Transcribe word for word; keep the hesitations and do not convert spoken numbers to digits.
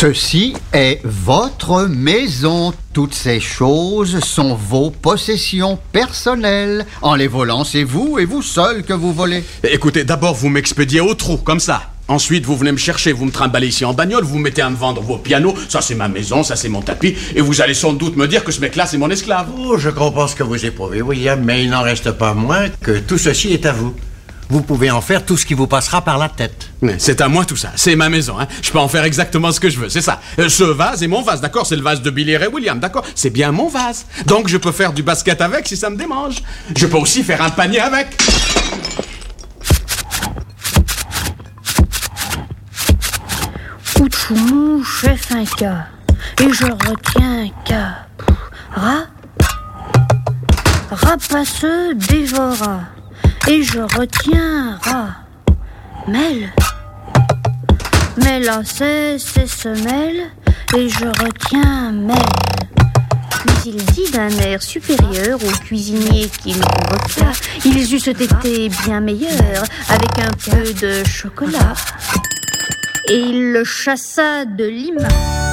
Ceci est votre maison. Toutes ces choses sont vos possessions personnelles. En les volant, c'est vous et vous seul que vous volez. Écoutez, d'abord vous m'expédiez au trou, comme ça. Ensuite, vous venez me chercher, vous me trimballez ici en bagnole, vous mettez à me vendre vos pianos, ça c'est ma maison, ça c'est mon tapis, et vous allez sans doute me dire que ce mec-là c'est mon esclave. Oh, je comprends ce que vous éprouvez, William, mais il n'en reste pas moins que tout ceci est à vous. Vous pouvez en faire tout ce qui vous passera par la tête. Mais c'est à moi tout ça, c'est ma maison, hein. Je peux en faire exactement ce que je veux, c'est ça. Euh, ce vase est mon vase, d'accord? C'est le vase de Billy Ray Williams, d'accord? C'est bien mon vase. Donc je peux faire du basket avec si ça me démange. Je peux aussi faire un panier avec. Ouchoumou, chef un cas, et je retiens cas. Rat, rapace dévora, et je retiens rat. Mêle, mêle à ses, ses semelles, et je retiens mêle. Puis il dit d'un air supérieur au cuisinier qui le convoqua, ils eussent été bien meilleurs avec un peu de chocolat. Et il le chassa de Lima.